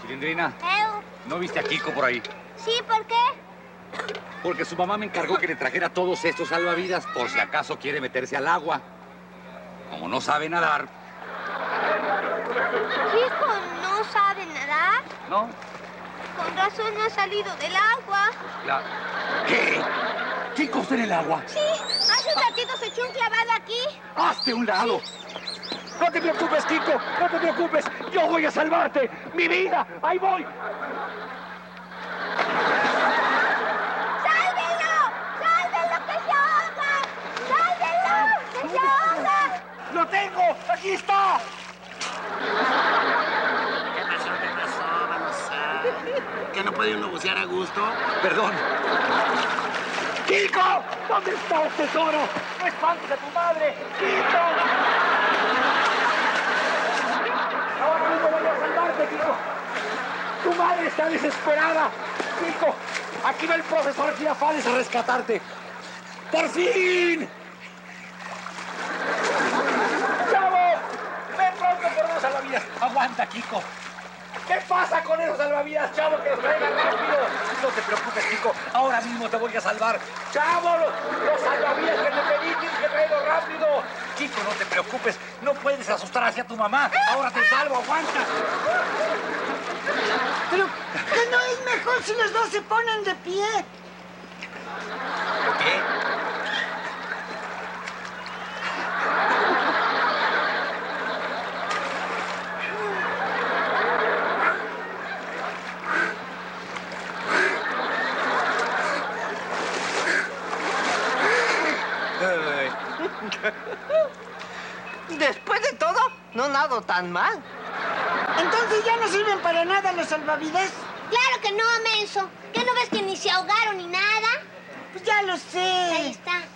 Chilindrina, ¿no viste a Kiko por ahí? Sí, ¿por qué? Porque su mamá me encargó que le trajera todos estos salvavidas por si acaso quiere meterse al agua. Como no sabe nadar. ¿Kiko no sabe nadar? ¿No? Con razón no ha salido del agua. ¿Qué? ¿Kiko está en el agua? Sí, hace un ratito se echó un clavado aquí. ¡Hazte un lado! No te preocupes, Kiko, no te preocupes. Yo voy a salvarte. ¡Mi vida! ¡Ahí voy! ¡Sálvenlo! ¡Sálvenlo, que se ahoga! ¡Sálvenlo, que se ahoga! ¡Lo tengo! ¡Aquí está! ¿Qué pasó? Vamos a... ¿Que no puede uno bucear a gusto? Perdón. ¡Kiko! ¿Dónde está el tesoro? ¡No espantes a tu madre! ¡Kiko! Ahora mismo voy a salvarte, Kiko. Tu madre está desesperada. Kiko, aquí va el profesor Girafales a rescatarte. ¡Por fin! ¡Chavo! ¡Ven pronto por los salvavidas! ¡Aguanta, Kiko! ¿Qué pasa con esos salvavidas, Chavo? ¡Que los traigan rápido! No te preocupes, Kiko. Ahora mismo te voy a salvar. ¡Chavo! Los salvavidas que te pedí, tienes que traerlos rápido. Kiko, no te preocupes. No puedes asustar hacia tu mamá. Ahora te salvo. ¡Aguanta! Pero, ¿qué no es mejor si los dos se ponen de pie? ¿Qué? Después de todo, no nado tan mal. Entonces ya no sirven para nada los salvavidas. Claro que no, menso. ¿Qué no ves que ni se ahogaron ni nada? Pues ya lo sé. Ahí está.